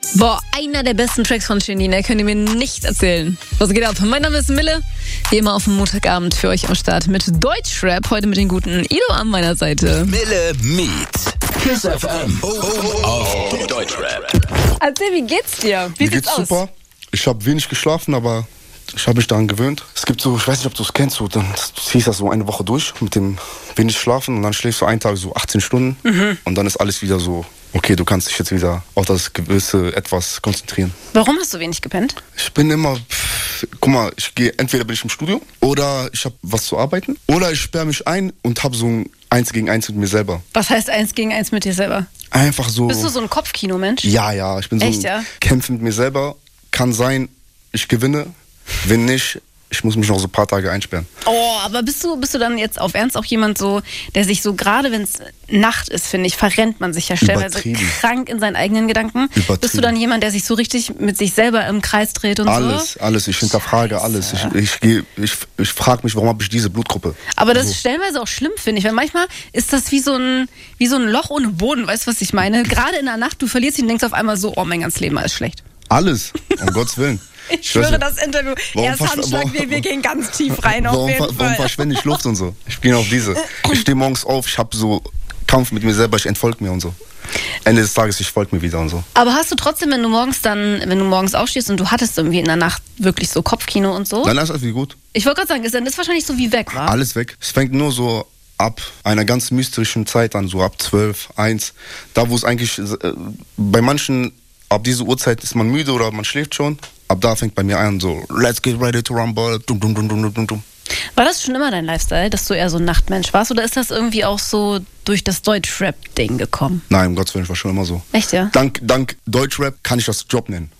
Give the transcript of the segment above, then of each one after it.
Boah, einer der besten Tracks von Shirin, könnt ihr mir nicht erzählen. Was geht ab? Mein Name ist Mille, wie immer auf dem Montagabend für euch am Start mit Deutschrap. Heute mit den guten Ido an meiner Seite. Mille Meet. KISS FM. Auf Deutschrap. Erzähl, wie geht's dir? Wie Mir geht's aus? super. Ich habe wenig geschlafen, aber ich habe mich daran gewöhnt. Es gibt so, ich weiß nicht, ob du es kennst, du ziehst das so eine Woche durch mit dem wenig Schlafen und dann schläfst du einen Tag so 18 Stunden und dann ist alles wieder so, okay, du kannst dich jetzt wieder auf das gewisse etwas konzentrieren. Warum hast du wenig gepennt? Ich bin immer, guck mal, entweder bin ich im Studio oder ich habe was zu arbeiten oder ich sperre mich ein und habe so ein 1 gegen 1 mit mir selber. Was heißt 1 gegen 1 mit dir selber? Einfach so. Bist du so ein Kopfkino-Mensch? Ja, ich bin so Echt, ja? ein Kämpfen mit mir selber. Kann sein, ich gewinne. Wenn nicht, ich muss mich noch so ein paar Tage einsperren. Oh, aber bist du dann jetzt auf Ernst auch jemand so, der sich so, gerade wenn es Nacht ist, finde ich, verrennt man sich ja stellenweise Übertrieben. krank in seinen eigenen Gedanken. Übertrieben. Bist du dann jemand, der sich so richtig mit sich selber im Kreis dreht und so? Alles. Ich hinterfrage alles. Ich frage mich, warum habe ich diese Blutgruppe? Aber das ist stellenweise auch schlimm, finde ich, weil manchmal ist das wie so ein Loch ohne Boden, weißt du, was ich meine? Gerade in der Nacht, du verlierst dich und denkst auf einmal so, oh, mein ganzes Leben ist schlecht. Alles, um Gottes Willen. Ich schwöre, das Interview, erst Handschlag, wir gehen ganz tief rein auf jeden Fall. Warum verschwende ich Luft und so? Ich gehe auf diese. Ich stehe morgens auf, ich habe so Kampf mit mir selber, ich entfolge mir und so. Ende des Tages, ich folge mir wieder und so. Aber hast du trotzdem, wenn du morgens aufstehst und du hattest irgendwie in der Nacht wirklich so Kopfkino und so? Dann ist alles wie gut. Ich wollte gerade sagen, ist dann das wahrscheinlich so wie weg, wa? Alles weg. Es fängt nur so ab einer ganz mystischen Zeit an, so ab 12, 1. Da, wo es eigentlich, bei manchen, ab dieser Uhrzeit ist man müde oder man schläft schon. Ab da fängt bei mir an, so, let's get ready to rumble. Dum, dum, dum, dum, dum, dum. War das schon immer dein Lifestyle, dass du eher so ein Nachtmensch warst? Oder ist das irgendwie auch so durch das Deutschrap-Ding gekommen? Nein, um Gottes Willen, ich war schon immer so. Echt, ja? Dank Deutschrap kann ich das Job nennen.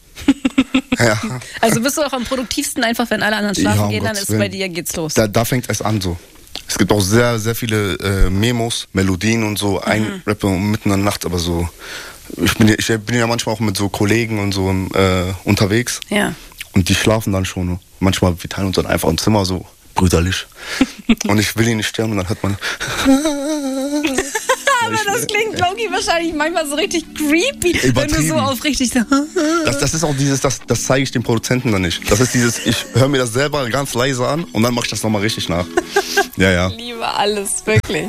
Ja. Also bist du auch am produktivsten einfach, wenn alle anderen schlafen gehen, dann Gottes ist Willen. bei dir, geht's los. Da fängt es an so. Es gibt auch sehr, sehr viele Memos, Melodien und so, einrappen mitten in der Nacht, aber so. Ich bin ja manchmal auch mit so Kollegen und so unterwegs. Ja. Und die schlafen dann schon. Manchmal, wir teilen uns dann einfach ein Zimmer so brüderlich. Und ich will ihn nicht sterben und dann hört man. Aber das klingt, Loki, wahrscheinlich manchmal so richtig creepy, wenn du so aufrichtig so. Das ist auch dieses, das zeige ich dem Produzenten dann nicht. Das ist dieses, ich höre mir das selber ganz leise an und dann mache ich das nochmal richtig nach. Ja. Ich liebe alles, wirklich.